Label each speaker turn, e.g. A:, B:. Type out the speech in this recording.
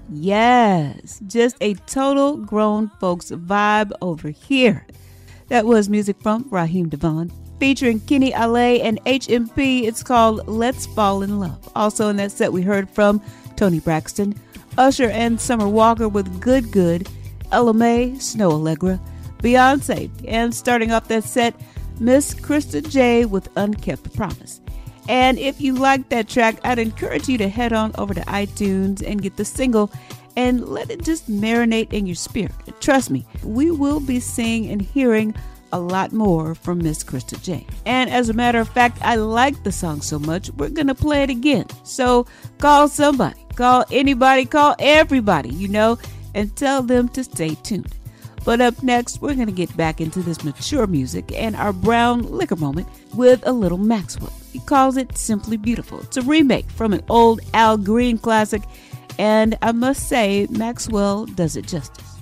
A: Yes, just a total grown folks vibe over here. That was music from Raheem Devon featuring Kenny Ale and HMP. It's called Let's Fall in Love. Also in that set we heard from Tony Braxton, Usher and Summer Walker with Good Good, Ella Mai, Snow Allegra, Beyonce, and starting off that set, Miss Krista J with Unkept Promise. And if you like that track, I'd encourage you to head on over to iTunes and get the single and let it just marinate in your spirit. Trust me, we will be seeing and hearing a lot more from Miss Krista J. And as a matter of fact, I like the song so much, we're going to play it again. So call somebody, call anybody, call everybody, and tell them to stay tuned. But up next, we're going to get back into this mature music and our brown liquor moment with a little Maxwell. He calls it Simply Beautiful. It's a remake from an old Al Green classic, and I must say, Maxwell does it justice.